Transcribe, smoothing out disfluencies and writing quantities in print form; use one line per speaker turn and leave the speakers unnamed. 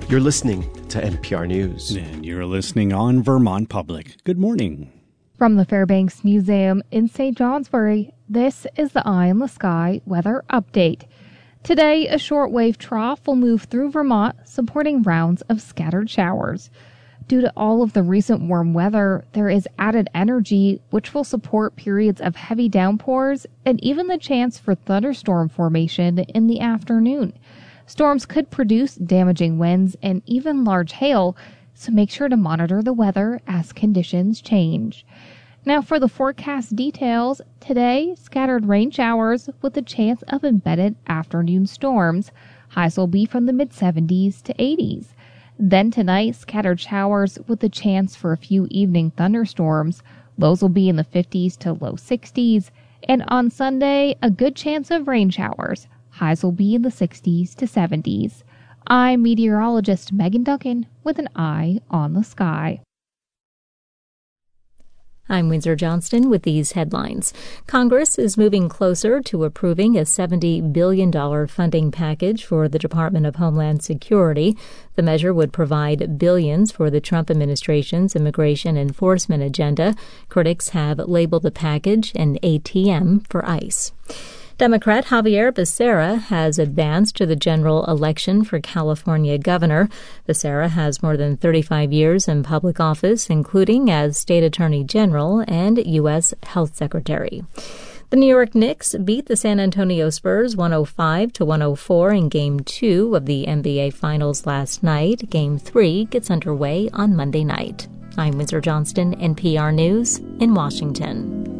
You're listening to NPR News.
And you're listening on Vermont Public. Good morning.
From the Fairbanks Museum in St. Johnsbury, this is the Eye in the Sky weather update. Today, a shortwave trough will move through Vermont, supporting rounds of scattered showers. Due to all of the recent warm weather, there is added energy, which will support periods of heavy downpours and even the chance for thunderstorm formation in the afternoon. Storms could produce damaging winds and even large hail, so make sure to monitor the weather as conditions change. Now for the forecast details, today, scattered rain showers with a chance of embedded afternoon storms. Highs will be from the mid-70s to 80s. Then tonight, scattered showers with a chance for a few evening thunderstorms. Lows will be in the 50s to low 60s. And on Sunday, a good chance of rain showers. Highs will be in the 60s to 70s. I'm meteorologist Megan Duncan with an eye on the sky.
I'm Windsor Johnston with these headlines. Congress is moving closer to approving a $70 billion funding package for the Department of Homeland Security. The measure would provide billions for the Trump administration's immigration enforcement agenda. Critics have labeled the package an ATM for ICE. Democrat Xavier Becerra has advanced to the general election for California governor. Becerra has more than 35 years in public office, including as state attorney general and U.S. health secretary. The New York Knicks beat the San Antonio Spurs 105-104 in Game 2 of the NBA Finals last night. Game 3 gets underway on Monday night. I'm Windsor Johnston, NPR News in Washington.